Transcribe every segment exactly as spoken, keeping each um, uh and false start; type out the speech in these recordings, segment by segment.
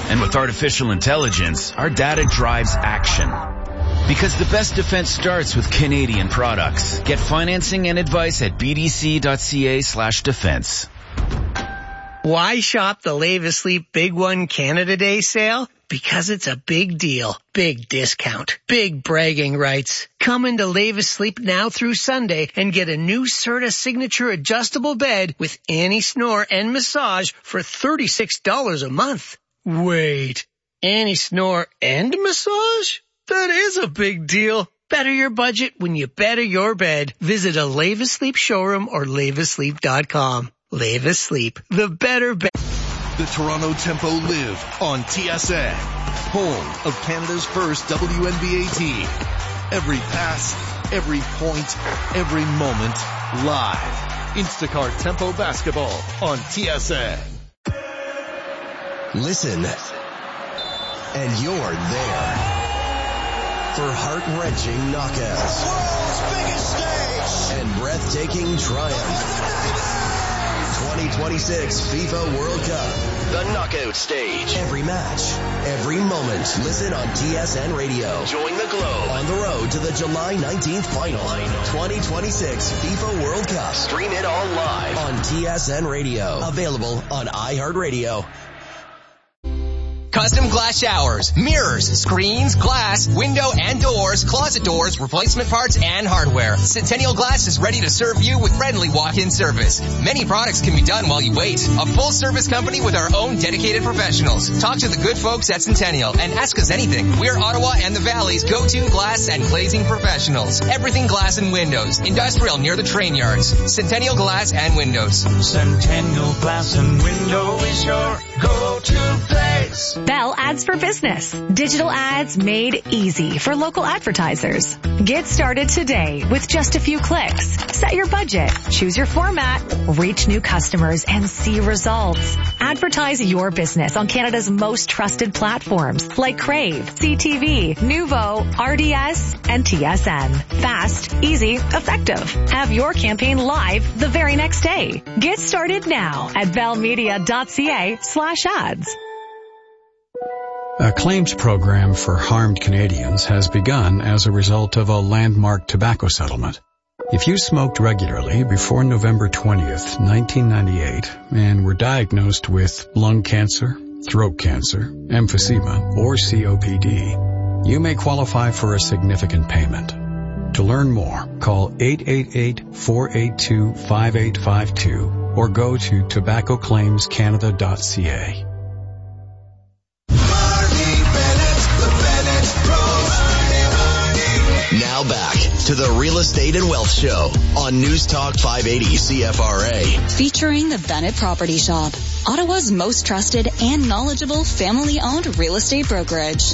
And with artificial intelligence, our data drives action. Because the best defense starts with Canadian products. Get financing and advice at bdc.ca slash defense. Why shop the Lave Asleep Big One Canada Day sale? Because it's a big deal, big discount, big bragging rights. Come into Lave Asleep now through Sunday and get a new Serta Signature adjustable bed with anti-snore and massage for thirty-six dollars a month. Wait, anti-snore and massage? That is a big deal. Better your budget when you better your bed. Visit a Lave Asleep showroom or lave asleep dot com. Lave Asleep, the better bed. The Toronto Tempo live on T S N, home of Canada's first W N B A team. Every pass, every point, every moment, live. Instacart Tempo Basketball on T S N. Listen, and you're there for heart-wrenching knockouts. World's biggest stage. And breathtaking triumph. twenty twenty-six FIFA World Cup. The knockout stage. Every match, every moment. Listen on T S N Radio. Join the Globe on the road to the July nineteenth final. twenty twenty-six FIFA World Cup. Stream it all live on T S N Radio. Available on iHeartRadio. Custom glass showers, mirrors, screens, glass, window and doors, closet doors, replacement parts, and hardware. Centennial Glass is ready to serve you with friendly walk-in service. Many products can be done while you wait. A full-service company with our own dedicated professionals. Talk to the good folks at Centennial and ask us anything. We're Ottawa and the Valley's go-to glass and glazing professionals. Everything glass and windows. Industrial near the train yards. Centennial Glass and Windows. Centennial Glass and Window is your go-to place. Bell Ads for Business. Digital ads made easy for local advertisers. Get started today with just a few clicks. Set your budget, choose your format, reach new customers, and see results. Advertise your business on Canada's most trusted platforms like Crave, C T V, Nuvo, R D S, and T S N. Fast, easy, effective. Have your campaign live the very next day. Get started now at bellmedia.ca slash ads. A claims program for harmed Canadians has begun as a result of a landmark tobacco settlement. If you smoked regularly before November twentieth, nineteen ninety-eight, and were diagnosed with lung cancer, throat cancer, emphysema, or C O P D, you may qualify for a significant payment. To learn more, call eight eight eight, four eight two, five eight five two or go to tobacco claims canada dot c a. Now back to the Real Estate and Wealth Show on News Talk five eighty C F R A. Featuring the Bennett Property Shop, Ottawa's most trusted and knowledgeable family-owned real estate brokerage.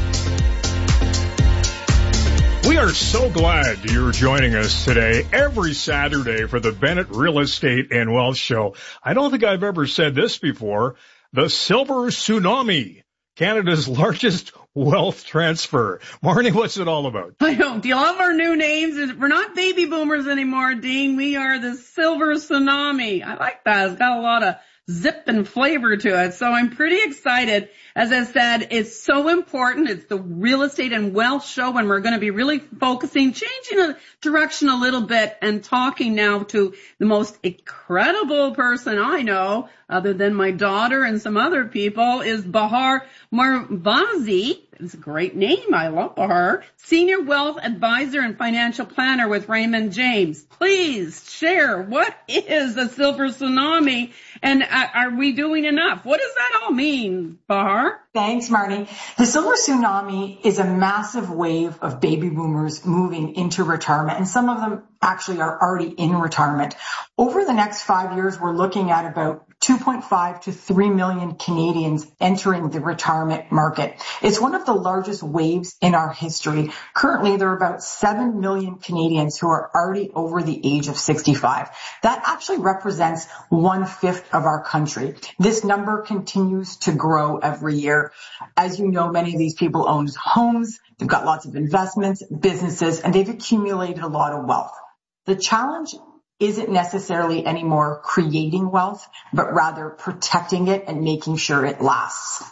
We are so glad you're joining us today, every Saturday, for the Bennett Real Estate and Wealth Show. I don't think I've ever said this before. The Silver Tsunami, Canada's largest wealth transfer. Marnie, what's it all about? I know. Do you love our new names? We're not baby boomers anymore, Dean. We are the Silver Tsunami. I like that. It's got a lot of zip and flavor to it. So I'm pretty excited. As I said, it's so important. It's the Real Estate and Wealth Show, and we're going to be really focusing, changing the direction a little bit, and talking now to the most incredible person I know, other than my daughter and some other people, is Bahar Marvazi. It's a great name. I love Bahar. Senior Wealth Advisor and Financial Planner with Raymond James. Please share, what is a Silver Tsunami, and uh, are we doing enough? What does that all mean, Bahar? Thanks, Marnie. The Silver Tsunami is a massive wave of baby boomers moving into retirement, and some of them actually are already in retirement. Over the next five years, we're looking at about two point five to three million Canadians entering the retirement market. It's one of the largest waves in our history. Currently, there are about seven million Canadians who are already over the age of sixty-five. That actually represents one-fifth of our country. This number continues to grow every year. As you know, many of these people own homes, they've got lots of investments, businesses, and they've accumulated a lot of wealth. The challenge isn't necessarily anymore creating wealth, but rather protecting it and making sure it lasts.